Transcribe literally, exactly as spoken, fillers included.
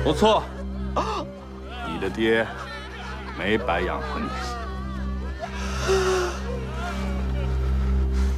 不错，你的爹没白养活你。